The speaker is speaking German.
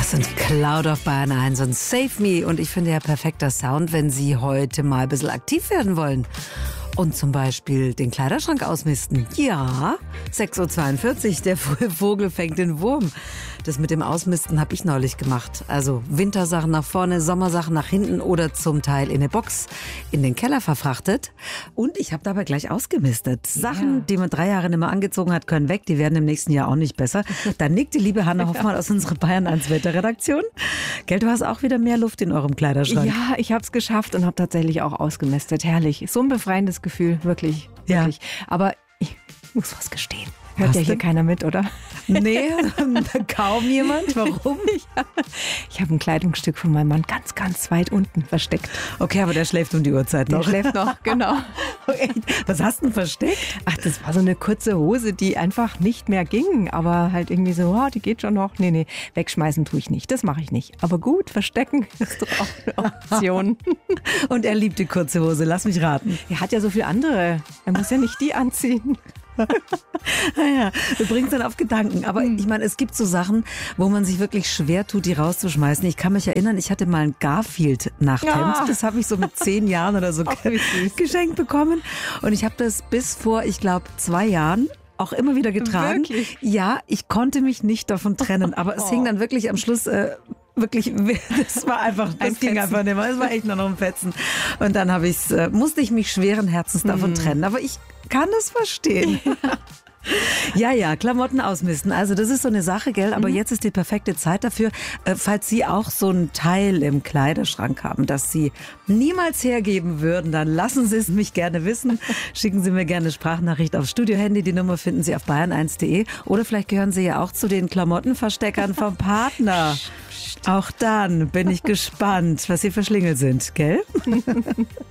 Das sind Cloud auf Bayern 1 und Save Me. Und ich finde ja perfekter Sound, wenn Sie heute mal ein bisschen aktiv werden wollen. Und zum Beispiel den Kleiderschrank ausmisten. Ja, 6.42 Uhr, der Vogel fängt den Wurm. Das mit dem Ausmisten habe ich neulich gemacht. Also Wintersachen nach vorne, Sommersachen nach hinten oder zum Teil in eine Box in den Keller verfrachtet. Und ich habe dabei gleich ausgemistet. Sachen, die man 3 Jahre nicht mehr angezogen hat, können weg. Die werden im nächsten Jahr auch nicht besser. Da nickt die liebe Hanna Hoffmann aus unserer Bayern 1 Wetterredaktion. Gell, du hast auch wieder mehr Luft in eurem Kleiderschrank. Ja, ich habe es geschafft und habe tatsächlich auch ausgemistet. Herrlich. So ein befreiendes Gefühl, wirklich. Ja. Aber ich muss was gestehen. Hört ja hier keiner mit, oder? Nee, kaum jemand. Warum? Ich habe ein Kleidungsstück von meinem Mann ganz, ganz weit unten versteckt. Okay, aber der schläft um die Uhrzeit noch. Der schläft noch, genau. Was hast du denn versteckt? Ach, das war so eine kurze Hose, die einfach nicht mehr ging. Aber halt irgendwie so, oh, die geht schon noch. Nee, wegschmeißen tue ich nicht. Das mache ich nicht. Aber gut, verstecken ist doch auch eine Option. Und er liebt die kurze Hose, lass mich raten. Er hat ja so viele andere. Er muss ja nicht die anziehen. Naja, du bringst dann auf Gedanken. Aber ich meine, es gibt so Sachen, wo man sich wirklich schwer tut, die rauszuschmeißen. Ich kann mich erinnern, ich hatte mal ein Garfield-Nachthemd. Ja. Das habe ich so mit 10 Jahren oder so geschenkt bekommen. Und ich habe das bis vor, ich glaube, 2 Jahren auch immer wieder getragen. Wirklich? Ja, ich konnte mich nicht davon trennen. Aber es hing dann wirklich am Schluss... Wirklich, das war einfach, das ging einfach nicht mehr. Es war echt nur noch ein Fetzen. Und dann musste ich mich schweren Herzens davon trennen. Aber ich kann das verstehen. Ja, Klamotten ausmisten. Also das ist so eine Sache, gell? Aber jetzt ist die perfekte Zeit dafür, falls Sie auch so ein Teil im Kleiderschrank haben, das Sie niemals hergeben würden, dann lassen Sie es mich gerne wissen. Schicken Sie mir gerne eine Sprachnachricht aufs Studiohandy. Die Nummer finden Sie auf bayern1.de. Oder vielleicht gehören Sie ja auch zu den Klamottenversteckern vom Partner. Auch dann bin ich gespannt, was Sie für Schlingel sind, gell?